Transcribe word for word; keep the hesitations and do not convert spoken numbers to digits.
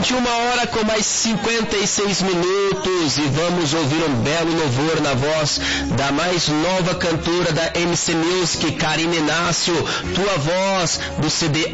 vinte e uma horas com mais cinquenta e seis minutos e vamos ouvir um belo louvor na voz da mais nova cantora da M C Music, Karine Inácio, Tua Voz, do C D